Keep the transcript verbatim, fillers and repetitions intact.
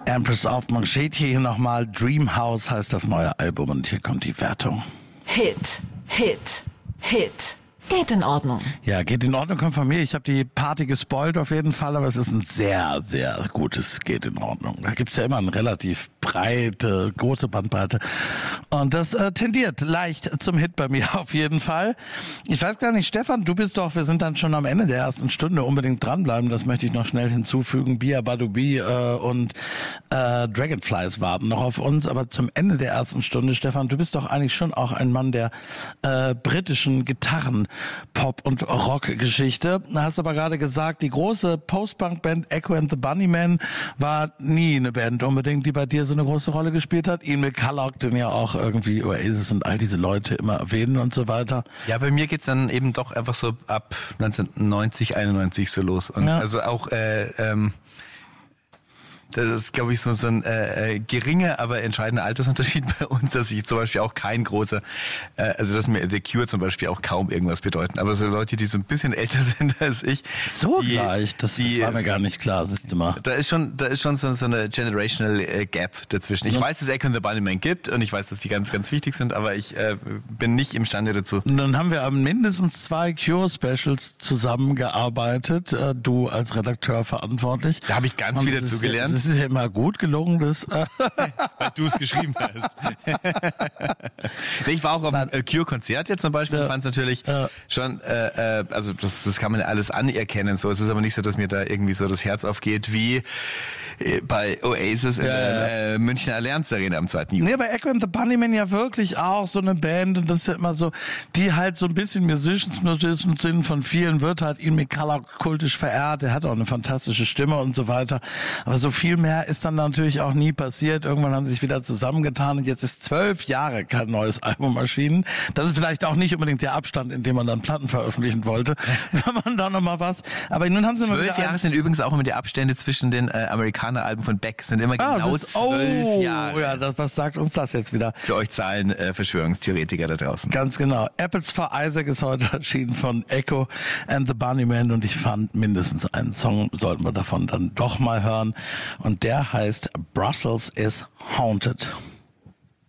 Empress of Manchetti hier nochmal. Dream House heißt das neue Album und hier kommt die Wertung. Hit, Hit, Hit. Geht in Ordnung. Ja, geht in Ordnung, kommt von mir. Ich habe die Party gespoilt auf jeden Fall, aber es ist ein sehr, sehr gutes Geht in Ordnung. Da gibt's ja immer eine relativ breite, große Bandbreite. Und das äh, tendiert leicht zum Hit bei mir auf jeden Fall. Ich weiß gar nicht, Stefan, du bist doch, wir sind dann schon am Ende der ersten Stunde, unbedingt dranbleiben, das möchte ich noch schnell hinzufügen. Bia Badubi äh, und äh, Dragonflies warten noch auf uns, aber zum Ende der ersten Stunde, Stefan, du bist doch eigentlich schon auch ein Mann der äh, britischen Gitarren Pop- und Rock-Geschichte. Da hast du aber gerade gesagt, die große Post-Punk-Band Echo and the Bunnymen war nie eine Band unbedingt, die bei dir so eine große Rolle gespielt hat. Ian McCulloch, den ja auch irgendwie Oasis und all diese Leute immer erwähnen und so weiter. Ja, bei mir geht's dann eben doch einfach so ab neunzehnhundertneunzig, einundneunzig so los. Und ja. Also auch äh, ähm, das ist, glaube ich, so, so ein äh, geringer, aber entscheidender Altersunterschied bei uns, dass ich zum Beispiel auch kein großer, äh, also dass mir The Cure zum Beispiel auch kaum irgendwas bedeuten. Aber so Leute, die so ein bisschen älter sind als ich. So die, gleich, das, die, das war mir gar nicht klar, siehst du mal. Da ist schon, da ist schon so, so eine generational äh, Gap dazwischen. Ich ja. weiß, dass es Echo and the Bunnymen gibt und ich weiß, dass die ganz, ganz wichtig sind, aber ich äh, bin nicht imstande dazu. Und dann haben wir an mindestens zwei Cure-Specials zusammengearbeitet, äh, du als Redakteur verantwortlich. Da habe ich ganz und viel dazu ist, gelernt. Es ist ja immer gut gelungen, das. Weil du es geschrieben hast. Ich war auch auf einem äh, Cure-Konzert jetzt zum Beispiel, ja. fand es natürlich ja. schon, äh, äh, also das, das kann man ja alles anerkennen. So, es ist aber nicht so, dass mir da irgendwie so das Herz aufgeht wie äh, bei Oasis in ja, der äh, Münchner Allianz Arena am zweiten Juli. Nee, bei Echo and the Bunnymen ja wirklich auch so eine Band und das ist ja immer so, die halt so ein bisschen Musicians, Musicians sind. Von vielen wird halt Ian McCulloch kultisch verehrt. Er hat auch eine fantastische Stimme und so weiter. Aber so viel mehr ist dann natürlich auch nie passiert. Irgendwann haben sie sich wieder zusammengetan und jetzt ist zwölf Jahre kein neues Album erschienen. Das ist vielleicht auch nicht unbedingt der Abstand, in dem man dann Platten veröffentlichen wollte. Wenn man da noch mal was. Aber nun haben sie mal Zwölf Jahre sind übrigens auch immer die Abstände zwischen den äh, Amerikaner-Alben von Beck. Sind immer ah, genau ist, zwölf oh, Jahre. Ja, das, was sagt uns das jetzt wieder? Für euch Zahlen äh, Verschwörungstheoretiker da draußen. Ganz genau. Apples for Isaac ist heute erschienen von Echo and the Bunnymen und ich fand mindestens einen Song sollten wir davon dann doch mal hören und der heißt Brussels is Haunted.